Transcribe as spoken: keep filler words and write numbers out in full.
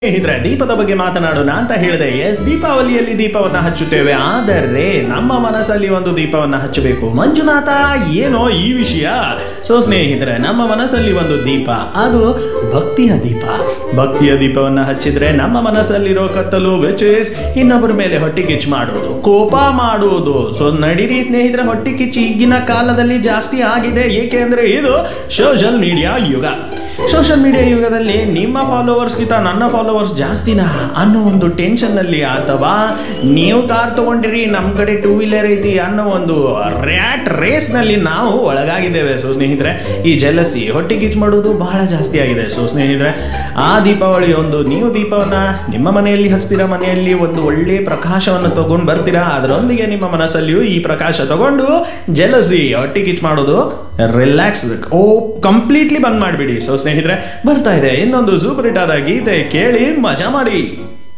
ಸ್ನೇಹಿತರೆ, ದೀಪದ ಬಗ್ಗೆ ಮಾತನಾಡೋಣ ಅಂತ ಹೇಳಿದೆ. ಎಸ್, ದೀಪಾವಳಿಯಲ್ಲಿ ದೀಪವನ್ನ ಹಚ್ಚುತ್ತೇವೆ, ಆದರೆ ನಮ್ಮ ಮನಸ್ಸಲ್ಲಿ ಒಂದು ದೀಪವನ್ನ ಹಚ್ಚಬೇಕು. ಮಂಜುನಾಥ, ಏನೋ ಈ ವಿಷಯ? ಸೊ ಸ್ನೇಹಿತರೆ, ನಮ್ಮ ಮನಸ್ಸಲ್ಲಿ ಒಂದು ದೀಪ, ಅದು ಭಕ್ತಿಯ ದೀಪ. ಭಕ್ತಿಯ ದೀಪವನ್ನ ಹಚ್ಚಿದ್ರೆ ನಮ್ಮ ಮನಸ್ಸಲ್ಲಿರೋ ಕತ್ತಲು, ವಿಚ್ ಇಸ್ ಇನ್ನೊಬ್ಬರ ಮೇಲೆ ಹೊಟ್ಟೆ ಕಿಚ್ಚು ಮಾಡೋದು, ಕೋಪ ಮಾಡುವುದು. ಸೊ ನಡೀರಿ ಸ್ನೇಹಿತರೆ, ಹೊಟ್ಟೆ ಕಿಚ್ಚು ಈಗಿನ ಕಾಲದಲ್ಲಿ ಜಾಸ್ತಿ ಆಗಿದೆ. ಏಕೆ ಅಂದ್ರೆ ಇದು ಸೋಷಿಯಲ್ ಮೀಡಿಯಾ ಯುಗ. ಸೋಷಿಯಲ್ ಮೀಡಿಯಾ ಯುಗದಲ್ಲಿ ನಿಮ್ಮ ಫಾಲೋವರ್ಸ್ಗಿಂತ ನನ್ನ ಫಾಲೋವರ್ಸ್ ಜಾಸ್ತಿನಾ ಅನ್ನೋ ಒಂದು ಟೆನ್ಷನ್ನಲ್ಲಿ, ಅಥವಾ ನೀವು ಕಾರ್ ತಗೊಂಡಿರಿ ನಮ್ಮ ಕಡೆ ಟೂ ವೀಲರ್ ಐತಿ ಅನ್ನೋ ಒಂದು ರ್ಯಾಟ್ ರೇಸ್ನಲ್ಲಿ ನಾವು ಒಳಗಾಗಿದ್ದೇವೆ. ಸೊ ಸ್ನೇಹಿತರೆ, ಈ ಜಲಸಿ, ಹೊಟ್ಟೆ ಕಿಚ್ಚು ಮಾಡೋದು ಬಹಳ ಜಾಸ್ತಿ ಆಗಿದೆ. ಸೊ ಸ್ನೇಹಿತರೆ, ಆ ದೀಪಾವಳಿ ಒಂದು ನೀವು ದೀಪವನ್ನ ನಿಮ್ಮ ಮನೆಯಲ್ಲಿ ಹಚ್ತೀರಾ, ಮನೆಯಲ್ಲಿ ಒಂದು ಒಳ್ಳೆ ಪ್ರಕಾಶವನ್ನು ತಗೊಂಡು ಬರ್ತೀರಾ, ಅದರೊಂದಿಗೆ ನಿಮ್ಮ ಮನಸ್ಸಲ್ಲಿಯೂ ಈ ಪ್ರಕಾಶ ತಗೊಂಡು ಜಲಸಿ, ಹೊಟ್ಟೆ ಕಿಚ್ಚು ಮಾಡೋದು ರಿಲ್ಯಾಕ್ಸ್ ಓ ಕಂಪ್ಲೀಟ್ಲಿ ಬಂದ್ ಮಾಡಿಬಿಡಿ. ಸೊ ಸ್ನೇಹಿತರೆ, ಬರ್ತಾ ಇದೆ ಇನ್ನೊಂದು ಸೂಪರ್ ಹಿಟ್ ಆದ ಗೀತೆ, ಕೇಳಿ ಮಜಾ ಮಾಡಿ.